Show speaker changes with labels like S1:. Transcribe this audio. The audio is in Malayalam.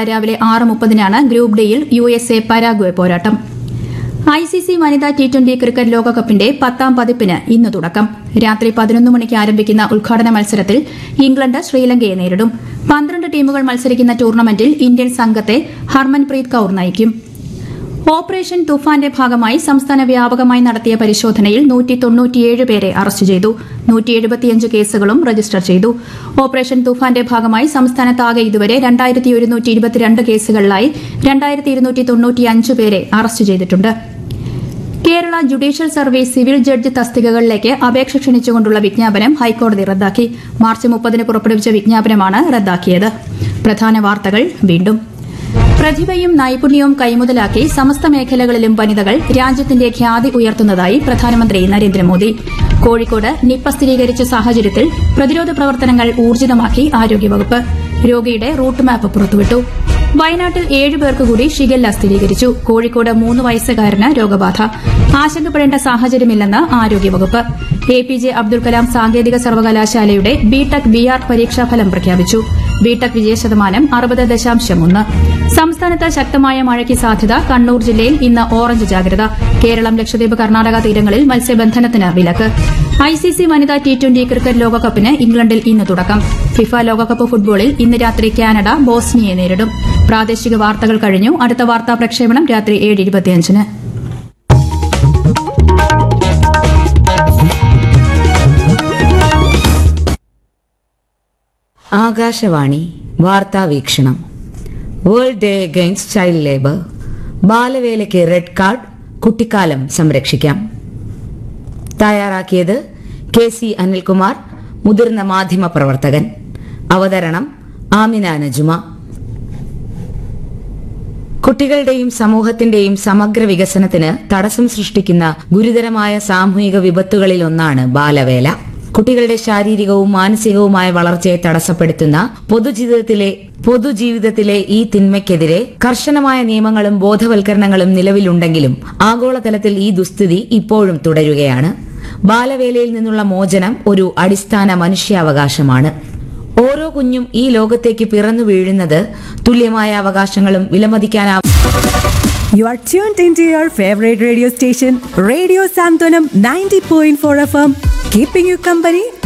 S1: നാളെ രാവിലെ 6:30-നാണ് ഗ്രൂപ്പ് ഡിയിൽ USA പരാഗ്വെ പോരാട്ടം. ICC വനിതാ T20 ക്രിക്കറ്റ് ലോകകപ്പിന്റെ 10ാം പതിപ്പിന് ഇന്ന് തുടക്കം. രാത്രി 11 മണിക്ക് ആരംഭിക്കുന്ന ഉദ്ഘാടന മത്സരത്തിൽ ഇംഗ്ലണ്ട് ശ്രീലങ്കയെ നേരിടും. 12 ടീമുകൾ മത്സരിക്കുന്ന ടൂർണമെന്റിൽ ഇന്ത്യൻ സംഘത്തെ ഹർമൻപ്രീത് കൌർ നയിക്കും. ഓപ്പറേഷൻ തുഫാന്റെ ഭാഗമായി സംസ്ഥാന വ്യാപകമായി നടത്തിയ പരിശോധനയിൽ 197 പേരെ അറസ്റ്റ് ചെയ്തു. 175 കേസുകളും രജിസ്റ്റർ ചെയ്തു. ഓപ്പറേഷൻ തുഫാന്റെ ഭാഗമായി സംസ്ഥാനത്താകെ ഇതുവരെ 2122 കേസുകളിലായി 2295 പേരെ അറസ്റ്റ് ചെയ്തിട്ടുണ്ട്. Kerala judicial service civil judge തസ്തികകളിലേക്ക് അപേക്ഷ ക്ഷണിച്ചുകൊണ്ടുള്ള വിജ്ഞാപനം ഹൈക്കോടതി റദ്ദാക്കി. മാർച്ച് 30-ന് പുറപ്പെടുവിച്ച വിജ്ഞാപനമാണ് റദ്ദാക്കിയത്. പ്രധാന വാർത്തകൾ വീണ്ടും. പ്രതിഭയും നൈപുണ്യവും കൈമുതലാക്കി സമസ്ത മേഖലകളിലും വനിതകൾ രാജ്യത്തിന്റെ ഖ്യാതി ഉയർത്തുന്നതായി പ്രധാനമന്ത്രി നരേന്ദ്രമോദി. കോഴിക്കോട് നിപ്പ സ്ഥിരീകരിച്ച സാഹചര്യത്തിൽ പ്രതിരോധ പ്രവർത്തനങ്ങൾ ഊർജിതമാക്കി ആരോഗ്യവകുപ്പ്. രോഗിയുടെ റൂട്ട് മാപ്പ് പുറത്തുവിട്ടു. വയനാട്ടിൽ 7 പേർക്ക് കൂടി ഷിഗല്ല സ്ഥിരീകരിച്ചു. കോഴിക്കോട് 3 വയസ്സുകാരന് രോഗബാധ. ആശങ്കപ്പെടേണ്ട സാഹചര്യമില്ലെന്ന് ആരോഗ്യവകുപ്പ്. APJ അബ്ദുൽ കലാം സാങ്കേതിക സർവകലാശാലയുടെ BTech BR പരീക്ഷാഫലം പ്രഖ്യാപിച്ചു. BTech വിജയശതമാനം 60.1. സംസ്ഥാനത്ത് ശക്തമായ മഴയ്ക്ക് സാധ്യത. കണ്ണൂർ ജില്ലയിൽ ഇന്ന് ഓറഞ്ച് ജാഗ്രത. കേരളം, ലക്ഷദ്വീപ്, കർണാടക തീരങ്ങളിൽ മത്സ്യബന്ധനത്തിന് വിലക്ക്. ICC വനിതാ T20 ക്രിക്കറ്റ് ലോകകപ്പിന് ഇംഗ്ലണ്ടിൽ ഇന്ന് തുടക്കം. ഫിഫ ലോകകപ്പ് ഫുട്ബോളിൽ ഇന്ന് രാത്രി കാനഡ ബോസ്നിയയെ നേരിടും. പ്രാദേശിക വാർത്തകൾ കഴിഞ്ഞു. അടുത്ത വാർത്താ പ്രക്ഷേപണം രാത്രി 7:25-ന്.
S2: ആകാശവാണി വാർത്താ വീക്ഷണം. World day against child labour. ബാലവേലയ്ക്ക് red card, കുട്ടിക്കാലം സംരക്ഷിക്കാം. തയ്യാറാക്കിയത് KC അനിൽകുമാർ, മുതിർന്ന മാധ്യമ പ്രവർത്തകൻ. അവതരണം ആമിന നജുമ. കുട്ടികളുടെയും സമൂഹത്തിന്റെയും സമഗ്ര വികസനത്തിന് തടസ്സം സൃഷ്ടിക്കുന്ന ഗുരുതരമായ സാമൂഹിക വിപത്തുകളിൽ ഒന്നാണ് ബാലവേല. കുട്ടികളുടെ ശാരീരികവും മാനസികവുമായ വളർച്ചയെ തടസ്സപ്പെടുത്തുന്ന പൊതുജീവിതത്തിലെ ഈ തിന്മയ്ക്കെതിരെ കർശനമായ നിയമങ്ങളും ബോധവൽക്കരണങ്ങളും നിലവിലുണ്ടെങ്കിലും ആഗോളതലത്തിൽ ഈ ദുസ്ഥിതി ഇപ്പോഴും തുടരുകയാണ്. ബാലവേലയിൽ നിന്നുള്ള മോചനം ഒരു അടിസ്ഥാന മനുഷ്യാവകാശമാണ്. ഓരോ കുഞ്ഞും ഈ ലോകത്തേക്ക് പിറന്നു വീഴുന്നത് തുല്യമായ അവകാശങ്ങളും വിലമതിക്കാനാവും.
S3: You are tuned into your favorite radio station, Radio Santanam 90.4 FM, keeping you company